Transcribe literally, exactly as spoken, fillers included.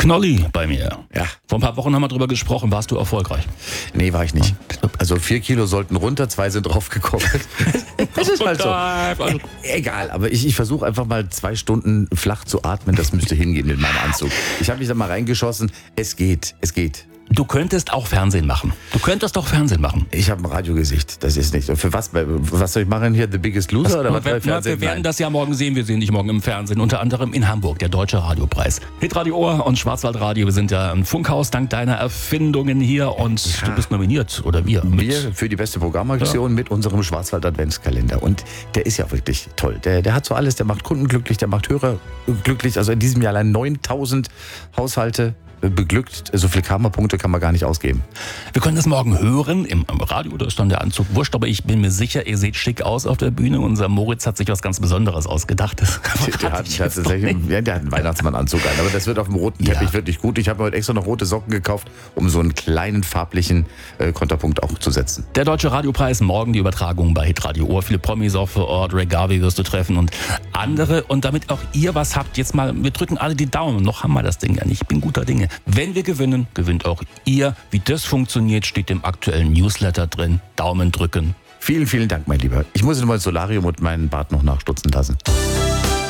Knolli bei mir. Ja. Vor ein paar Wochen haben wir drüber gesprochen. Warst du erfolgreich? Nee, war ich nicht. Also vier Kilo sollten runter, zwei sind draufgekommen. Das ist halt so. Also, E- Egal, aber ich, ich versuche einfach mal zwei Stunden flach zu atmen. Das müsste hingehen mit meinem Anzug. Ich habe mich da mal reingeschossen. Es geht, es geht. du könntest auch Fernsehen machen. Du könntest doch Fernsehen machen. Ich habe ein Radiogesicht, das ist nicht. Und für was, was soll ich machen hier? The Biggest Loser oder was? wir, bei Fernsehen? wir werden Nein. das ja morgen sehen. Wir sehen dich morgen im Fernsehen. Unter anderem in Hamburg, der Deutsche Radiopreis. Hitradio Ohr und Schwarzwaldradio. Wir sind ja ein Funkhaus dank deiner Erfindungen hier. Und Ja. du bist nominiert, oder wir? Mit- Wir für die beste Programmaktion mit unserem Schwarzwald Adventskalender. Und der ist ja wirklich toll. Der, der hat so alles, der macht Kunden glücklich, der macht Hörer glücklich. Also in diesem Jahr allein neuntausend Haushalte beglückt. So viele Karma-Punkte kann man gar nicht ausgeben. Wir können das morgen hören im, im Radio, da ist dann der Anzug wurscht, aber ich bin mir sicher, ihr seht schick aus auf der Bühne. Unser Moritz hat sich was ganz Besonderes ausgedacht. Das Der verrate hat, ich der, hat jetzt noch tatsächlich, nicht. ja, der hat einen Weihnachtsmannanzug an, aber das wird auf dem roten Teppich Ja. wirklich gut. Ich habe mir heute extra noch rote Socken gekauft, um so einen kleinen farblichen äh, Konterpunkt auch zu setzen. Der Deutsche Radiopreis, morgen die Übertragung bei Hitradio Ohr. Viele Promis auch vor Ort, Ray Garvey wirst du treffen und andere. Und damit auch ihr was habt, jetzt mal, wir drücken alle die Daumen. Noch haben wir das Ding ja nicht. Ich bin guter Dinge. Wenn wir gewinnen, gewinnt auch ihr. Wie das funktioniert, steht im aktuellen Newsletter drin. Daumen drücken. Vielen, vielen Dank, mein Lieber. Ich muss in mein Solarium und meinen Bart noch nachstutzen lassen.